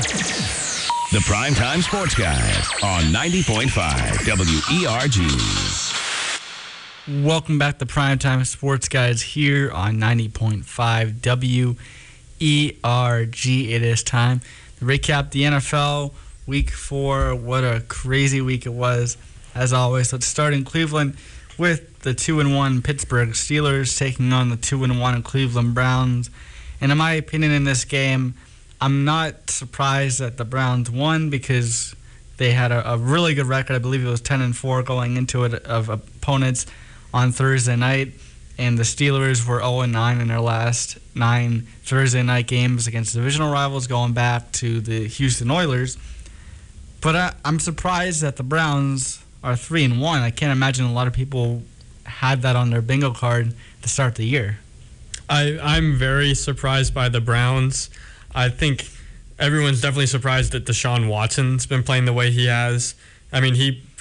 The Primetime Sports Guys on 90.5 WERG. Welcome back to Primetime Sports Guys here on 90.5 WERG. It is time to recap the NFL Week 4. What a crazy week it was. As always, let's start in Cleveland with the 2-1 Pittsburgh Steelers taking on the 2-1 Cleveland Browns. And in my opinion in this game, I'm not surprised that the Browns won because they had a really good record. I believe it was 10-4 going into it of opponents on Thursday night. And the Steelers were 0-9 in their last 9 Thursday night games against divisional rivals going back to the Houston Oilers. But I'm surprised that the Browns are 3-1. I can't imagine a lot of people had that on their bingo card to start the year. I'm very surprised by the Browns. I think everyone's definitely surprised that Deshaun Watson's been playing the way he has. I mean,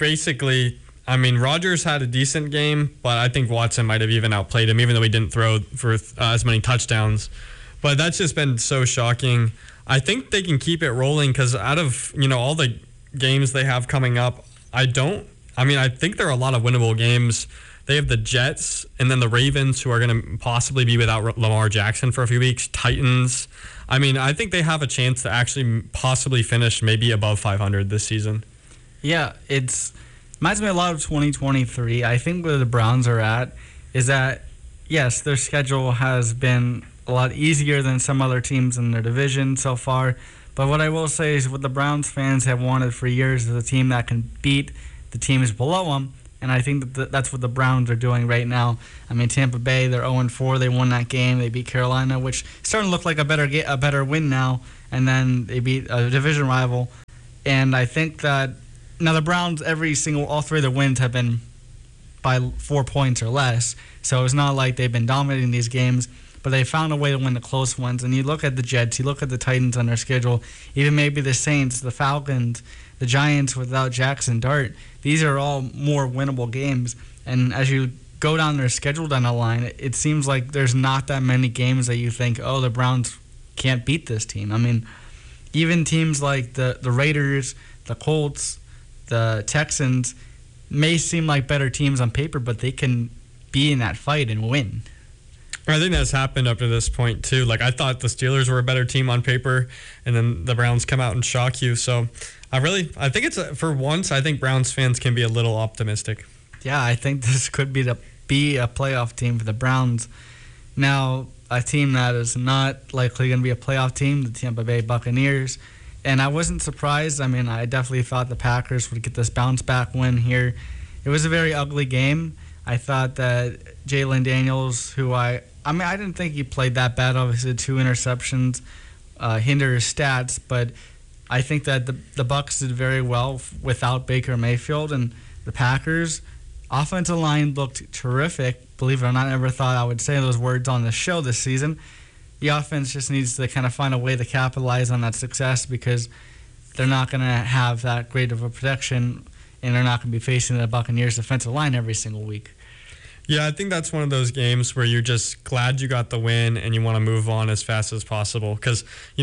Rodgers had a decent game, but I think Watson might have even outplayed him, even though he didn't throw for as many touchdowns. But that's just been so shocking. I think they can keep it rolling because out of all the games they have coming up, I think there are a lot of winnable games. They have the Jets and then the Ravens, who are going to possibly be without Lamar Jackson for a few weeks. Titans. I think they have a chance to actually possibly finish maybe above 500 this season. Yeah, it reminds me a lot of 2023. I think where the Browns are at is that, yes, their schedule has been a lot easier than some other teams in their division so far. But what I will say is what the Browns fans have wanted for years is a team that can beat the teams below them. And I think that's what the Browns are doing right now. Tampa Bay, they're 0-4. They won that game. They beat Carolina, which is starting to look like a better win now. And then they beat a division rival. And I think that now the Browns, all three of their wins have been by 4 points or less. So it's not like they've been dominating these games, but they found a way to win the close ones. And you look at the Jets, you look at the Titans on their schedule, even maybe the Saints, the Falcons, the Giants without Jackson Dart. These are all more winnable games. And as you go down their schedule down the line, it seems like there's not that many games that you think, oh, the Browns can't beat this team. Even teams like the Raiders, the Colts, the Texans may seem like better teams on paper, but they can be in that fight and win. I think that's happened up to this point, too. I thought the Steelers were a better team on paper, and then the Browns come out and shock you. So I think for once, I think Browns fans can be a little optimistic. Yeah, I think this could be a playoff team for the Browns. Now, a team that is not likely going to be a playoff team, the Tampa Bay Buccaneers. And I wasn't surprised. I definitely thought the Packers would get this bounce-back win here. It was a very ugly game. I thought that Jalen Daniels, who I didn't think he played that bad. Obviously, 2 interceptions hinder his stats, but I think that the Bucs did very well without Baker Mayfield, and the Packers' offensive line looked terrific. Believe it or not, I never thought I would say those words on the show this season. The offense just needs to kind of find a way to capitalize on that success because they're not going to have that great of a protection, and they're not going to be facing the Buccaneers' defensive line every single week. Yeah, I think that's one of those games where you're just glad you got the win and you want to move on as fast as possible because, a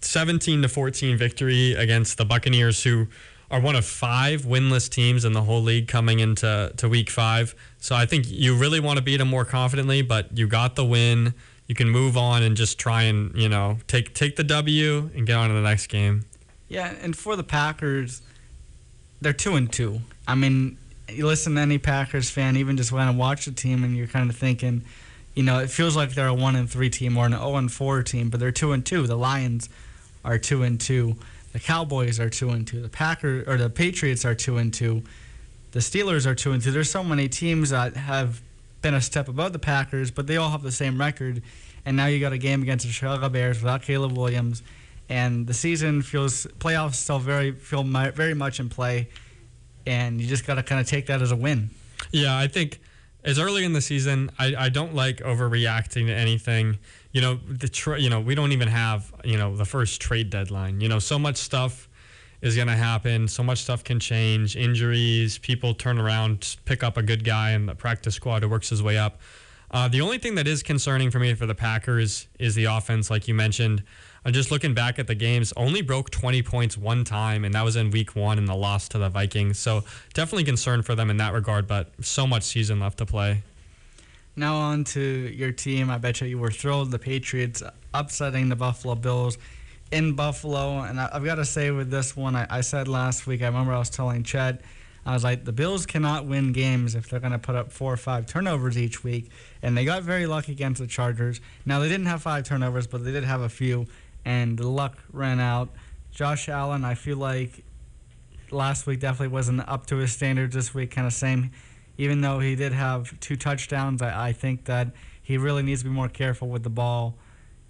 17-14 victory against the Buccaneers, who are one of 5 winless teams in the whole league coming into week 5. So I think you really want to beat them more confidently, but you got the win. You can move on and just try and, take the W and get on to the next game. Yeah, and for the Packers, they're 2-2. You listen to any Packers fan, even just when I watch the team, and you're kind of thinking, it feels like they're a 1-3 team or an 0-4 team, but they're 2-2. The Lions are 2-2. The Cowboys are 2-2. The Patriots are 2-2. The Steelers are 2-2. There's so many teams that have been a step above the Packers, but they all have the same record. And now you got a game against the Chicago Bears without Caleb Williams, and the season playoffs still feel very much in play. And you just got to kind of take that as a win. Yeah, I think as early in the season, I don't like overreacting to anything. We don't even have, the first trade deadline. So much stuff is going to happen. So much stuff can change. Injuries, people turn around, pick up a good guy in the practice squad who works his way up. The only thing that is concerning for me for the Packers is the offense, like you mentioned. I'm just looking back at the games, only broke 20 points one time, and that was in week 1 in the loss to the Vikings. So definitely concerned for them in that regard, but so much season left to play. Now on to your team. I bet you were thrilled. The Patriots upsetting the Buffalo Bills in Buffalo. And I've got to say with this one, I said last week, I remember I was telling Chet, I was like, the Bills cannot win games if they're going to put up 4 or 5 turnovers each week. And they got very lucky against the Chargers. Now, they didn't have 5 turnovers, but they did have a few. And the luck ran out. Josh Allen, I feel like last week definitely wasn't up to his standards. This week, kind of same. Even though he did have 2 touchdowns, I think that he really needs to be more careful with the ball.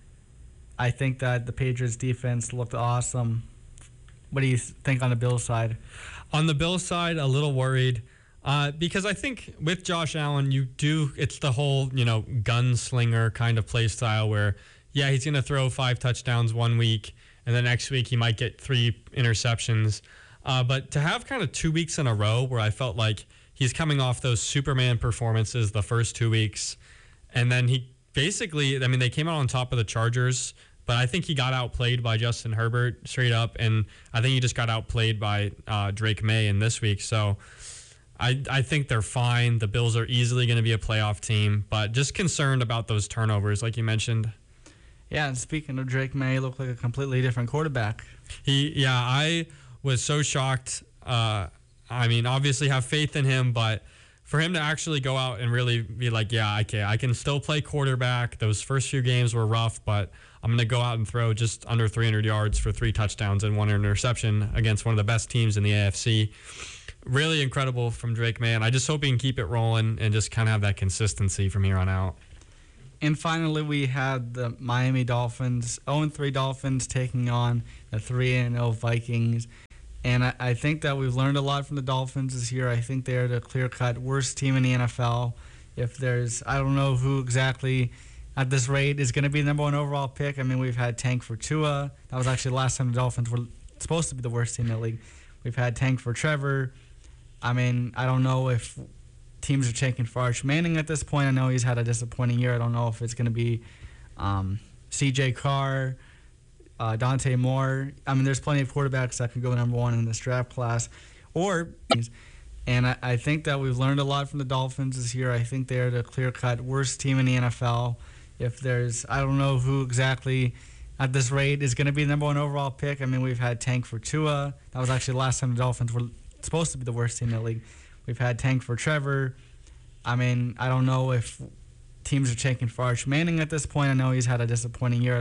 I think that the Patriots defense looked awesome. What do you think on the Bills side? On the Bills side, a little worried because I think with Josh Allen, it's the whole, gunslinger kind of play style where, yeah, he's going to throw 5 touchdowns one week, and the next week he might get 3 interceptions. But to have kind of 2 weeks in a row where I felt like he's coming off those Superman performances the first 2 weeks, and then he basically, they came out on top of the Chargers, but I think he got outplayed by Justin Herbert straight up, and I think he just got outplayed by Drake May in this week. So I think they're fine. The Bills are easily going to be a playoff team, but just concerned about those turnovers, like you mentioned. Yeah, and speaking of Drake May, he looked like a completely different quarterback. I was so shocked. Obviously have faith in him, but for him to actually go out and really be like, yeah, okay, I can still play quarterback. Those first few games were rough, but I'm going to go out and throw just under 300 yards for 3 touchdowns and 1 interception against one of the best teams in the AFC. Really incredible from Drake May, and I just hope he can keep it rolling and just kind of have that consistency from here on out. And finally, we had the Miami Dolphins, 0-3 Dolphins taking on the 3-0 Vikings. And I think that we've learned a lot from the Dolphins this year. I think they're the clear-cut worst team in the NFL. I don't know who exactly at this rate is going to be the number 1 overall pick. We've had Tank for Tua. That was actually the last time the Dolphins were supposed to be the worst team in the league. We've had Tank for Trevor. I don't know if teams are taking for Arch Manning at this point. I know he's had a disappointing year. I don't know if it's going to be C.J. Carr, Dante Moore. There's plenty of quarterbacks that can go number 1 in this draft class. And I think that we've learned a lot from the Dolphins this year. I think they're the clear-cut worst team in the NFL. I don't know who exactly at this rate is going to be the number 1 overall pick. We've had Tank for Tua. That was actually the last time the Dolphins were supposed to be the worst team in the league. We've had Tank for Trevor. I don't know if teams are taking for Arch Manning at this point. I know he's had a disappointing year.